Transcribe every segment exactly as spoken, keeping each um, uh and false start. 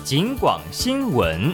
警广新闻。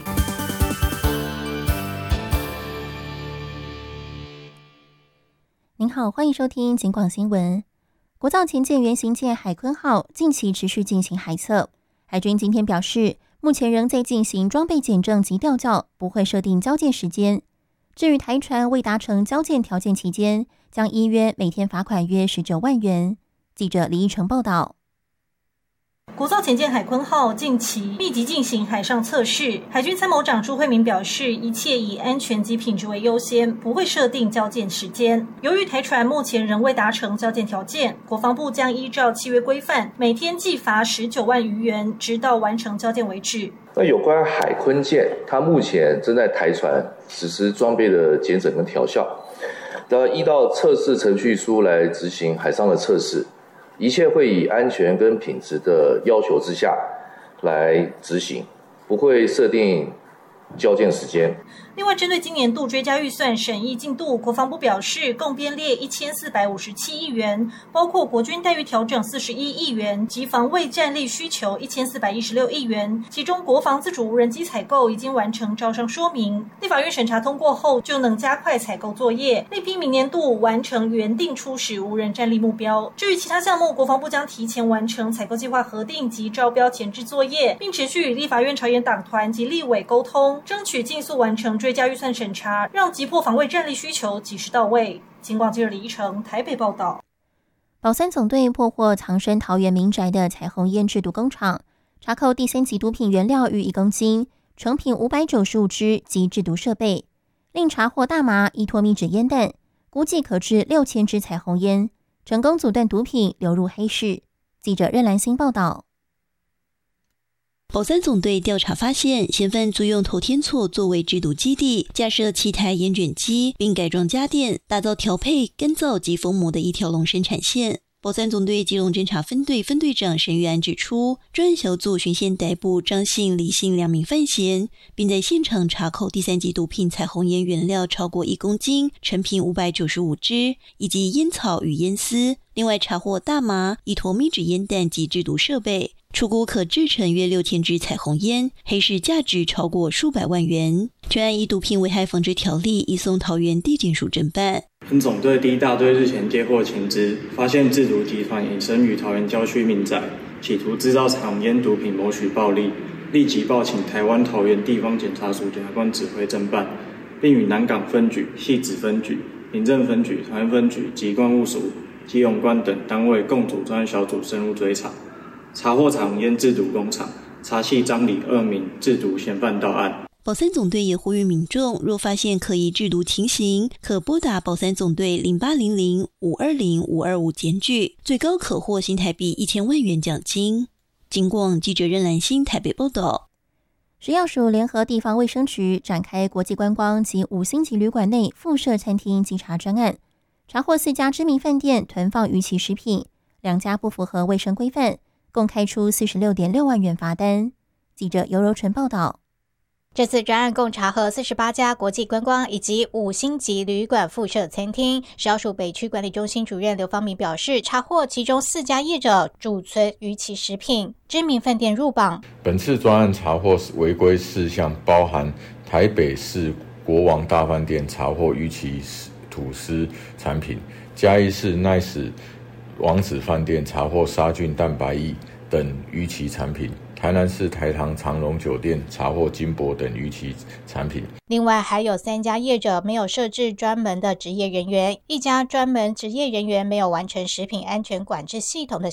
您好，欢迎收听警广新闻。国造前舰原型舰海鲲号近期持续进行海测，海军今天表示，目前仍在进行装备检证及调校，不会设定交舰时间。至于台船未达成交舰条件期间，将依约每天罚款约十九万元。记者李依成报道。 国造前舰海鲲号近期密集进行海上测试，海军参谋长朱惠明表示，一切以安全及品质为优先，不会设定交舰时间。由于台船目前仍未达成交舰条件，国防部将依照契约规范，每天计罚十九万余元，直到完成交舰为止。 那有关海鲲舰，它目前正在台船实施装备的检整跟调校，那依照测试程序书来执行海上的测试。一切会以安全跟品质的要求之下来执行，不会设定交舰时间。 另外，针对今年度追加预算审议进度，国防部表示，共编列一千四百五十七亿元，包括国军待遇调整四十一亿元及防卫战力需求一千四百一十六亿元。其中，国防自主无人机采购已经完成招商说明，立法院审查通过后，就能加快采购作业，力拼明年度完成原定初始无人战力目标。至于其他项目，国防部将提前完成采购计划核定及招标前置作业，并持续与立法院朝野党团及立委沟通，争取尽速完成追加预算审查，让急迫防卫战力需求及时到位。警广记者李依成台北报道。 保三总队破获藏身桃园民宅的彩虹烟制毒工厂，查扣第三级毒品原料逾一公斤，成品五百九十五支及制毒设备，另查获大麻、依托密纸烟弹，估计可制六千支彩虹烟，成功阻断毒品流入黑市。记者任兰心报道。 保三总队调查发现，嫌犯租用头天厝作为制毒基地，架设七台烟卷机，并改装家电，打造调配、干燥及封膜的一条龙生产线。保三总队基隆侦查分队分队长沈玉安指出，专案小组循线逮捕张姓、李姓两名犯嫌，并在现场查扣第三级毒品彩虹烟原料超过一公斤，成品五百九十五支，以及烟草与烟丝。另外查获大麻、依托密纸烟弹及制毒设备，初估可制成约六千支彩虹烟，黑市价值超过数百万元。全案依毒品危害防治条例移送桃园地检署侦办。 分总队第一大队日前接获情资，发现制毒集团隐身于桃园郊区民宅，企图制造彩虹烟毒品谋取暴利，立即报请台湾桃园地方检察署检察官指挥侦办，并与南港分局、汐止分局、民政分局、桃园分局及关务署、基隆关等单位共组专案小组深入追查，查获彩虹烟制毒工厂，查系张李二名制毒嫌犯到案。 保三总队也呼吁民众，若发现可疑制毒情形，可拨打保三总队零八零零五二零五二五检举，最高可获新台币一千万元奖金。警广记者任兰心台北报道。 食药署联合地方卫生局展开国际观光及五星级旅馆内附设餐厅稽查专案，查获四家知名饭店囤放逾期食品，两家不符合卫生规范，共开出四十六点六万元罚单。记者尤柔纯报道。 这次专案共查核四十八家国际观光以及五星级旅馆附设餐厅。食药署北区管理中心主任刘方明表示，查获其中四家业者储存逾期食品，知名饭店入榜。 本次专案查获违规事项包含台北市国王大饭店查获逾期吐司产品，嘉义市奈史王子饭店查获杀菌蛋白液等逾期产品，台南市台糖长荣酒店查获金箔等逾期产品。 另外还有三家业者没有设置专门的职业人员，一家专门职业人员没有完成食品安全管制系统的